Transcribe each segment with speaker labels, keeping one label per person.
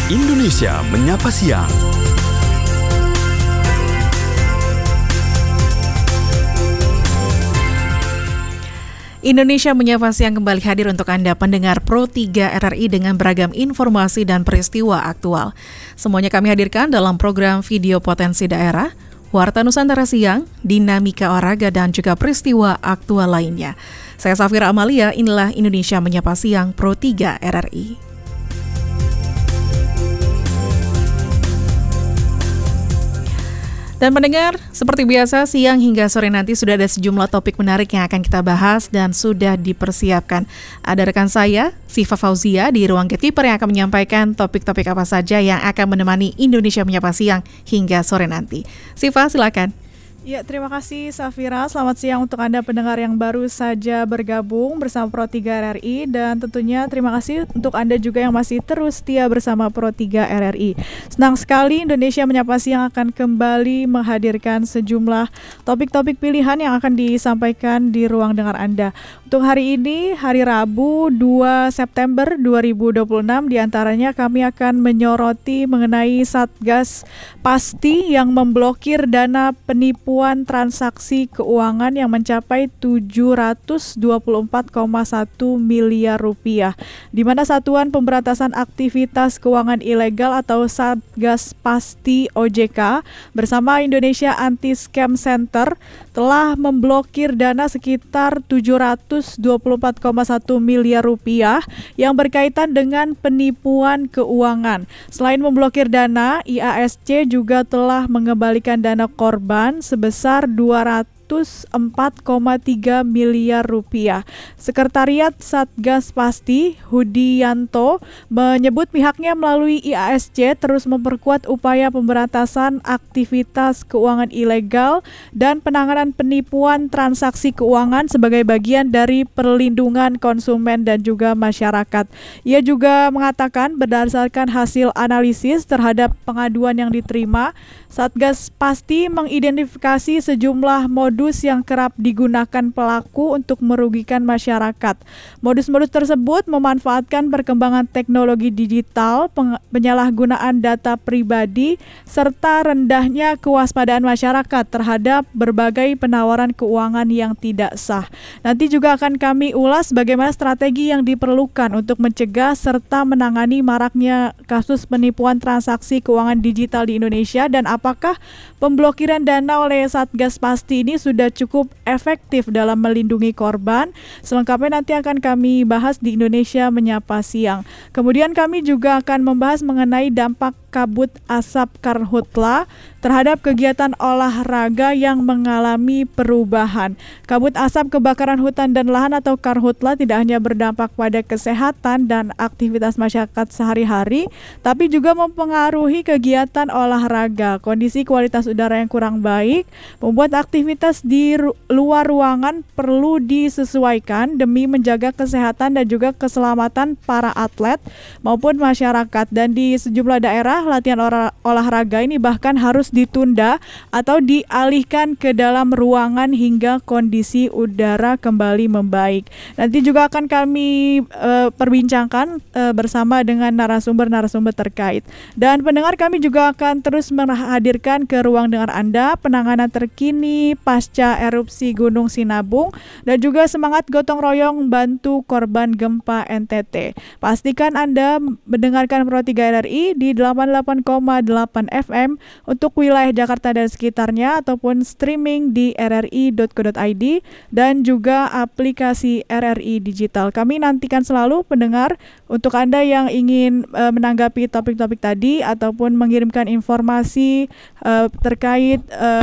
Speaker 1: Indonesia Menyapa Siang.
Speaker 2: Indonesia Menyapa Siang kembali hadir untuk Anda pendengar Pro 3 RRI dengan beragam informasi dan peristiwa aktual. Semuanya kami hadirkan dalam program Video Potensi Daerah, Warta Nusantara Siang, Dinamika Olahraga, dan juga peristiwa aktual lainnya. Saya Safira Amalia, inilah Indonesia Menyapa Siang Pro 3 RRI. Dan pendengar, seperti biasa siang hingga sore nanti sudah ada sejumlah topik menarik yang akan kita bahas dan sudah dipersiapkan. Ada rekan saya, Siva Fauzia, di ruang gatekeeper yang akan menyampaikan topik-topik apa saja yang akan menemani Indonesia Menyapa Siang hingga sore nanti. Siva, silakan.
Speaker 3: Ya, terima kasih Safira. Selamat siang untuk Anda pendengar yang baru saja bergabung bersama Pro 3 RRI, dan tentunya terima kasih untuk Anda juga yang masih terus setia bersama Pro 3 RRI. Senang sekali Indonesia Menyapa Siang akan kembali menghadirkan sejumlah topik-topik pilihan yang akan disampaikan di ruang dengar Anda. Untuk hari ini, hari Rabu 2 September 2026, diantaranya kami akan menyoroti mengenai Satgas Pasti yang memblokir dana penipuan transaksi keuangan yang mencapai 724,1 miliar rupiah, di mana Satuan Pemberantasan Aktivitas Keuangan Ilegal atau Satgas Pasti OJK bersama Indonesia Anti-Scam Center telah memblokir dana sekitar 724,1 miliar rupiah yang berkaitan dengan penipuan keuangan. Selain memblokir dana, IASC juga telah mengembalikan dana korban sebesar 204,3 miliar rupiah. Sekretariat Satgas Pasti, Hudianto, menyebut pihaknya melalui IASC terus memperkuat upaya pemberantasan aktivitas keuangan ilegal dan penanganan penipuan transaksi keuangan sebagai bagian dari perlindungan konsumen dan juga masyarakat. Ia juga mengatakan berdasarkan hasil analisis terhadap pengaduan yang diterima, Satgas Pasti mengidentifikasi sejumlah modus yang kerap digunakan pelaku untuk merugikan masyarakat. Modus-modus tersebut memanfaatkan perkembangan teknologi digital, penyalahgunaan data pribadi, serta rendahnya kewaspadaan masyarakat terhadap berbagai penawaran keuangan yang tidak sah. Nanti juga akan kami ulas bagaimana strategi yang diperlukan untuk mencegah serta menangani maraknya kasus penipuan transaksi keuangan digital di Indonesia, dan apakah pemblokiran dana oleh Satgas Pasti ini sudah cukup efektif dalam melindungi korban. Selengkapnya nanti akan kami bahas di Indonesia Menyapa Siang. Kemudian kami juga akan membahas mengenai dampak kabut asap karhutla terhadap kegiatan olahraga yang mengalami perubahan. Kabut asap kebakaran hutan dan lahan atau karhutla tidak hanya berdampak pada kesehatan dan aktivitas masyarakat sehari-hari, tapi juga mempengaruhi kegiatan olahraga. Kondisi kualitas udara yang kurang baik membuat aktivitas di luar ruangan perlu disesuaikan demi menjaga kesehatan dan juga keselamatan para atlet maupun masyarakat. Dan di sejumlah daerah, latihan olahraga ini bahkan harus ditunda atau dialihkan ke dalam ruangan hingga kondisi udara kembali membaik. Nanti juga akan kami perbincangkan bersama dengan narasumber-narasumber terkait. Dan pendengar, kami juga akan terus menghadirkan ke ruang dengar Anda penanganan terkini pasca erupsi Gunung Sinabung dan juga semangat gotong royong bantu korban gempa NTT. Pastikan Anda mendengarkan Pro 3 RRI di 88,8 FM untuk wilayah Jakarta dan sekitarnya, ataupun streaming di rri.co.id dan juga aplikasi RRI Digital. Kami nantikan selalu pendengar untuk Anda yang ingin menanggapi topik-topik tadi ataupun mengirimkan informasi terkait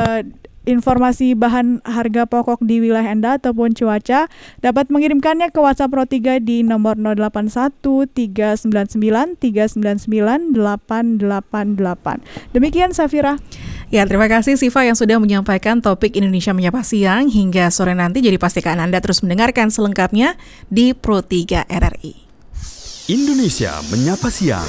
Speaker 3: informasi bahan harga pokok di wilayah Anda ataupun cuaca, dapat mengirimkannya ke WhatsApp Pro 3 di nomor 081 399 399 888. Demikian Safira.
Speaker 2: Ya, terima kasih Siva yang sudah menyampaikan topik Indonesia Menyapa Siang hingga sore nanti. Jadi pastikan Anda terus mendengarkan selengkapnya di Pro 3 RRI.
Speaker 1: Indonesia Menyapa Siang.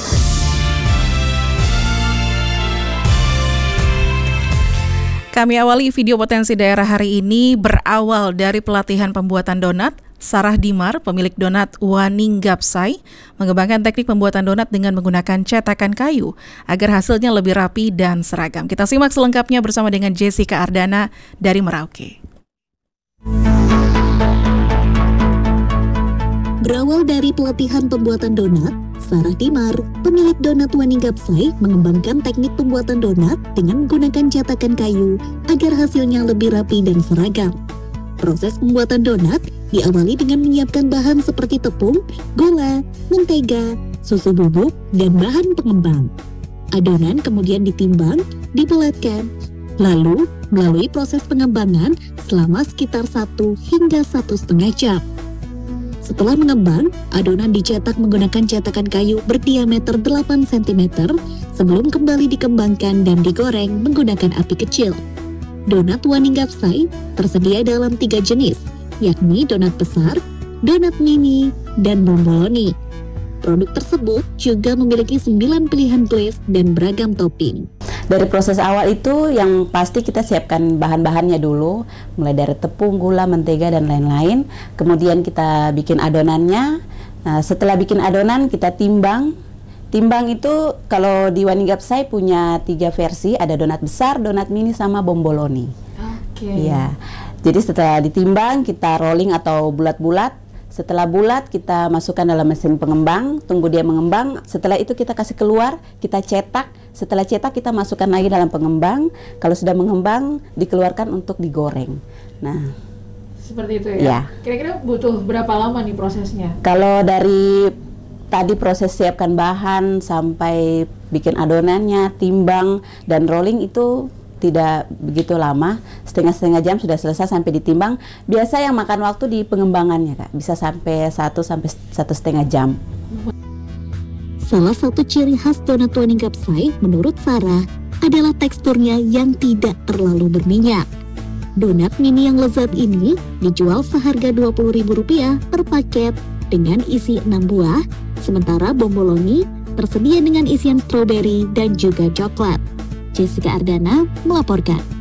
Speaker 2: Kami awali video potensi daerah hari ini berawal dari pelatihan pembuatan donat Sarah Dimar, pemilik donat Waninggapsai, mengembangkan teknik pembuatan donat dengan menggunakan cetakan kayu agar hasilnya lebih rapi dan seragam. Kita simak selengkapnya bersama dengan Jessica Ardana dari Merauke.
Speaker 4: Berawal dari pelatihan pembuatan donat, Sarah Dimar, pemilik donat Waninggapsai, mengembangkan teknik pembuatan donat dengan menggunakan cetakan kayu agar hasilnya lebih rapi dan seragam. Proses pembuatan donat diawali dengan menyiapkan bahan seperti tepung, gula, mentega, susu bubuk, dan bahan pengembang. Adonan kemudian ditimbang, dibulatkan, lalu melalui proses pengembangan selama sekitar 1 hingga 1,5 jam. Setelah mengembang, adonan dicetak menggunakan cetakan kayu berdiameter 8 cm sebelum kembali dikembangkan dan digoreng menggunakan api kecil. Donat Waninggapsai tersedia dalam 3 jenis, yakni donat besar, donat mini, dan bomboloni. Produk tersebut juga memiliki 9 pilihan glaze dan beragam topping.
Speaker 5: Dari proses awal itu yang pasti kita siapkan bahan-bahannya dulu, mulai dari tepung, gula, mentega, dan lain-lain. Kemudian kita bikin adonannya. Nah, setelah bikin adonan kita timbang. Timbang itu kalau di Waninggapsai punya 3 versi, ada donat besar, donat mini, sama bomboloni.
Speaker 6: Oke.
Speaker 5: Iya. Jadi setelah ditimbang kita rolling atau bulat-bulat. Setelah bulat kita masukkan dalam mesin pengembang, tunggu dia mengembang. Setelah itu kita kasih keluar, kita cetak. Setelah cetak kita masukkan lagi dalam pengembang. Kalau sudah mengembang dikeluarkan untuk digoreng. Nah,
Speaker 6: seperti itu ya.
Speaker 5: Ya.
Speaker 6: Kira-kira butuh berapa lama nih prosesnya?
Speaker 5: Kalau dari tadi proses siapkan bahan sampai bikin adonannya, timbang, dan rolling itu tidak begitu lama, setengah jam sudah selesai sampai ditimbang. Biasa yang makan waktu di pengembangannya, Kak, bisa sampai 1 sampai 1,5 jam.
Speaker 4: Salah satu ciri khas donat Waninggapsai menurut Sarah adalah teksturnya yang tidak terlalu berminyak. Donat mini yang lezat ini dijual seharga Rp20.000 per paket dengan isi 6 buah, sementara bomboloni tersedia dengan isian stroberi dan juga coklat. Jessica Ardana melaporkan.